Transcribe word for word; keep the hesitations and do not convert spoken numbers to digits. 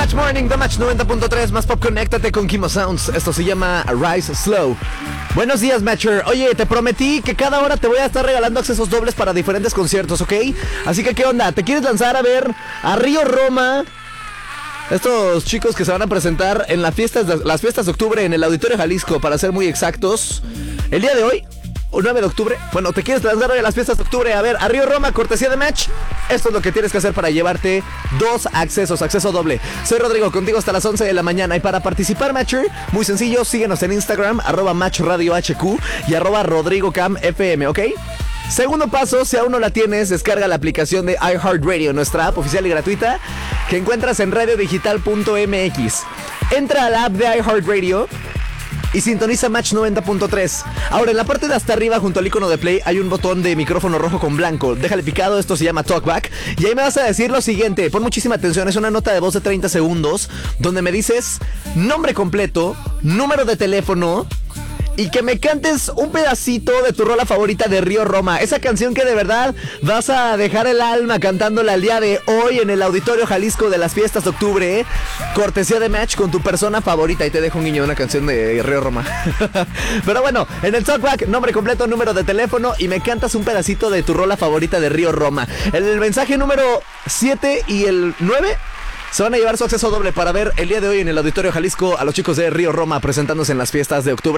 Match Morning, The Match noventa punto tres, más pop, conéctate con Kimo Sounds. Esto se llama Rise Slow. Buenos días, Matcher. Oye, te prometí que cada hora te voy a estar regalando accesos dobles para diferentes conciertos, ¿ok? Así que, ¿qué onda? ¿Te quieres lanzar a ver a Río Roma? Estos chicos que se van a presentar en las fiestas de, las fiestas de octubre en el Auditorio Jalisco, para ser muy exactos. El día de hoy, nueve de octubre. Bueno, ¿te quieres lanzar hoy a las fiestas de octubre? A ver, a Río Roma, cortesía de Match. Esto es lo que tienes que hacer para llevarte dos accesos, acceso doble. Soy Rodrigo, contigo hasta las once de la mañana. Y para participar, Matcher, muy sencillo, síguenos en Instagram, arroba Match Radio H Q y arroba Rodrigo Cam F M, ¿ok? Segundo paso, si aún no la tienes, descarga la aplicación de iHeartRadio, nuestra app oficial y gratuita, que encuentras en radio digital punto m x. Entra a la app de iHeartRadio y sintoniza Match noventa punto tres. Ahora, en la parte de hasta arriba, junto al icono de play, hay un botón de micrófono rojo con blanco. Déjale picado, esto se llama Talkback. Y ahí me vas a decir lo siguiente. Pon muchísima atención, es una nota de voz de treinta segundos, donde me dices nombre completo, número de teléfono, y que me cantes un pedacito de tu rola favorita de Río Roma. Esa canción que de verdad vas a dejar el alma cantándola el día de hoy en el Auditorio Jalisco de las fiestas de octubre, ¿eh? Cortesía de Match con tu persona favorita. Y te dejo un guiño, una canción de Río Roma. Pero bueno, en el Talkback, nombre completo, número de teléfono, y me cantas un pedacito de tu rola favorita de Río Roma. El mensaje número siete y el nueve se van a llevar su acceso doble para ver el día de hoy en el Auditorio Jalisco a los chicos de Río Roma presentándose en las fiestas de octubre.